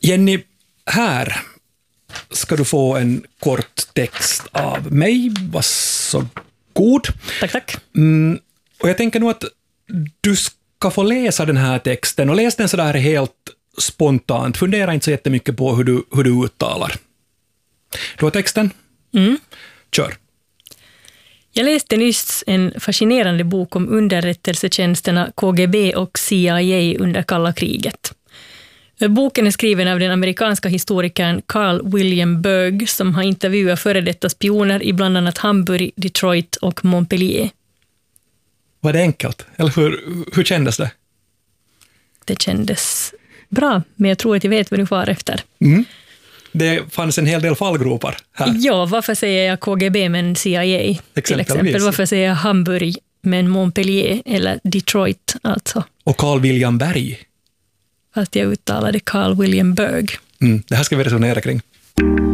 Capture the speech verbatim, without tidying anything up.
Jenny, här ska du få en kort text av mig. Varsågod. Tack, tack. Mm, och jag tänker nog att du ska få läsa den här texten och läs den så där helt spontant. Fundera inte så jättemycket på hur du, hur du uttalar. Du har texten? Mm. Kör. Jag läste nyss en fascinerande bok om underrättelsetjänsterna K G B och C I A under kalla kriget. Boken är skriven av den amerikanska historikern Carl William Berg som har intervjuat före detta spioner i bland annat Hamburg, Detroit och Montpellier. Var det enkelt? Eller hur, hur kändes det? Det kändes bra, men jag tror att jag vet vad du far efter. Mm. Det fanns en hel del fallgropar här. Ja, varför säger jag K G B men C I A till exempel? Varför säger jag Hamburg men Montpellier eller Detroit alltså? Och Carl William Berg. Fast jag uttalade Carl William Berg. Mm, det här ska vi resonera kring.